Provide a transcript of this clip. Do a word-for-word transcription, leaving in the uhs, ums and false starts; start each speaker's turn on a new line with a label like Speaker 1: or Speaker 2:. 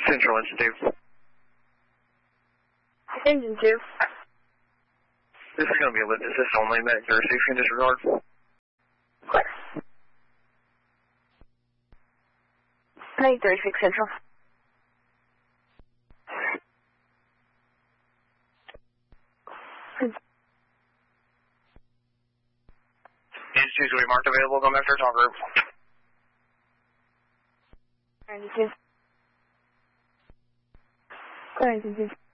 Speaker 1: Central Engine two.
Speaker 2: Engine two.
Speaker 1: This is going to be a lift assist only, Mac zero six can disregard.
Speaker 2: Nine thirty-six Central.
Speaker 1: Engine two is going to be marked available. Go back to our talk group.
Speaker 2: ninety-two. Go ahead,